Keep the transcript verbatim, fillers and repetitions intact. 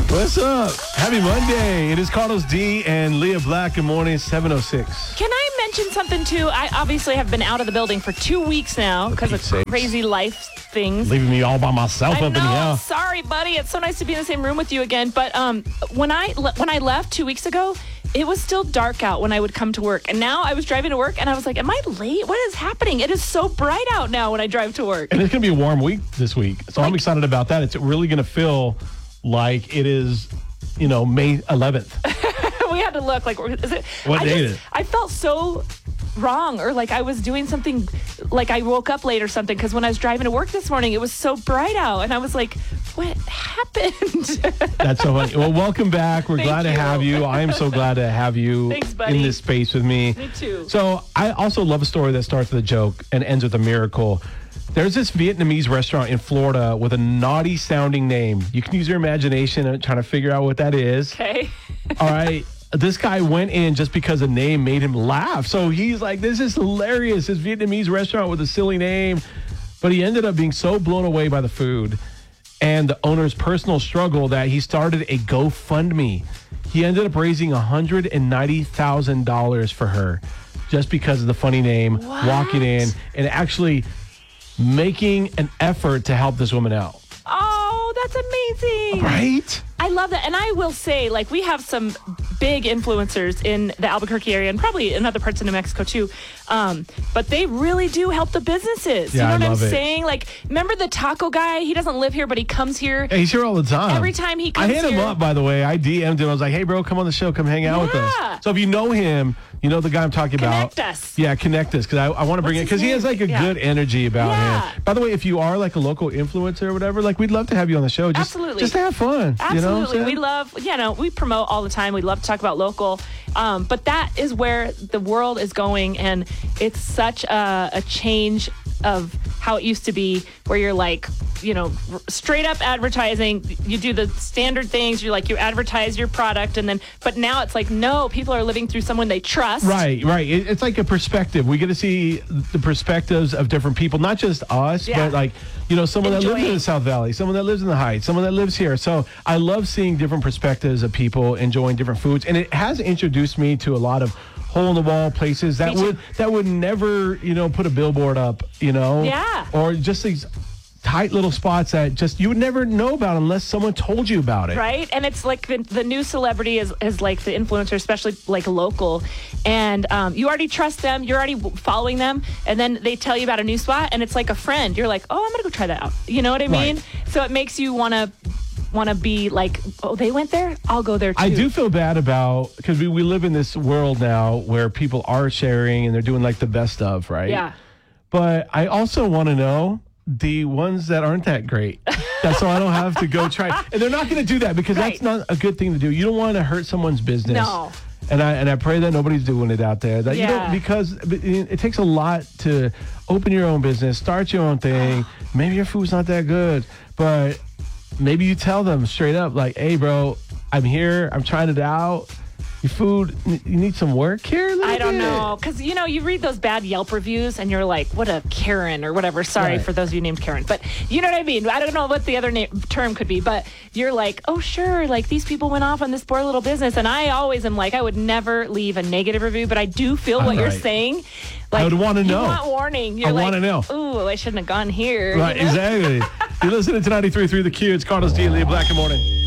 What's up? Happy Monday. It is Carlos D and Leah Black. Good morning, seven oh six. Can I mention something, too? I obviously have been out of the building for two weeks now because of sakes. crazy life things. Leaving me all by myself I up know. in here. Sorry, buddy. It's so nice to be in the same room with you again. But um, when I le- when I left two weeks ago, it was still dark out when I would come to work. And now I was driving to work, and I was like, am I late? What is happening? It is so bright out now when I drive to work. And it's going to be a warm week this week. So Like- I'm excited about that. It's really going to feel like it is, you know, May eleventh. We had to look like, is it? What I day just, is it? I felt so wrong, or like I was doing something, like I woke up late or something, because when I was driving to work this morning, it was so bright out, and I was like, what happened? That's so funny. Well, welcome back. We're Thank glad to you. have you. I am so glad to have you Thanks, buddy. in this space with me. Me too. So I also love a story that starts with a joke and ends with a miracle. There's this Vietnamese restaurant in Florida with a naughty sounding name. You can use your imagination and trying to figure out what that is. Okay. All right. This guy went in just because the name made him laugh. So he's like, this is hilarious. This Vietnamese restaurant with a silly name. But he ended up being so blown away by the food and the owner's personal struggle that he started a GoFundMe. He ended up raising one hundred ninety thousand dollars for her just because of the funny name, What? walking in and actually making an effort to help this woman out. Oh, that's amazing. Right? I love that. And I will say, like, we have some big influencers in the Albuquerque area and probably in other parts of New Mexico, too. Um, but they really do help the businesses. Yeah, you know I what love I'm it. saying? Like, remember the taco guy? He doesn't live here, but he comes here. Hey, he's here all the time. Every time he I comes hit him here- up, by the way. I D M'd him. I was like, hey, bro, come on the show. Come hang out with Yeah. us. So if you know him, you know the guy I'm talking about. Connect us. Yeah, connect us. Because I, I want to bring What's it. Because his he has name? like a Yeah. good energy about Yeah. him. By the way, if you are like a local influencer or whatever, like we'd love to have you on the show. Just, Absolutely. Just to have fun. Absolutely. You know what I'm saying? We love, you know, we promote all the time. We love to talk about local. Um, but that is where the world is going. And it's such a, a change of how it used to be, where you're like, you know, r- straight up advertising. You do the standard things. You're like, you advertise your product. And then, but now it's like, no, people are living through someone they trust. Right, right. It, it's like a perspective. We get to see the perspectives of different people, not just us, Yeah. but like, you know, someone that lives in Enjoying. the South Valley, someone that lives in the Heights, someone that lives here. So I love seeing different perspectives of people enjoying different foods. And it has introduced me to a lot of hole in the wall places that Me too. would that would never, you know, put a billboard up, you know? Yeah. Or just these tight little spots that just you would never know about unless someone told you about it. Right. And it's like the, the new celebrity is, is like the influencer, especially like local. And um, you already trust them. You're already w- following them. And then they tell you about a new spot and it's like a friend. You're like, oh, I'm going to go try that out. You know what I mean? Right. So it makes you want to want to be like, oh, they went there? I'll go there too. I do feel bad about, because we, we live in this world now where people are sharing and they're doing like the best of, right? Yeah. But I also want to know the ones that aren't that great. That's so I don't have to go try. And they're not going to do that because Right. that's not a good thing to do. You don't want to hurt someone's business. No. And I and I pray that nobody's doing it out there. That you Yeah. don't, because it, it takes a lot to open your own business, start your own thing. Maybe your food's not that good, but maybe you tell them straight up, like, hey, bro, I'm here. I'm trying it out. Your food, you need some work here? A little I don't bit? know. Because, you know, you read those bad Yelp reviews and you're like, what a Karen or whatever. Sorry Right. for those of you named Karen. But you know what I mean? I don't know what the other name, term could be. But you're like, oh, sure. Like these people went off on this poor little business. And I always am like, I would never leave a negative review. But I do feel what you're Right. saying. Like, I would wanna know. You want warning. You're I like, wanna know. ooh, I shouldn't have gone here. Right, you know? exactly. You're listening to ninety-three point three The Q. It's Carlos D. and Leah Black. Good morning.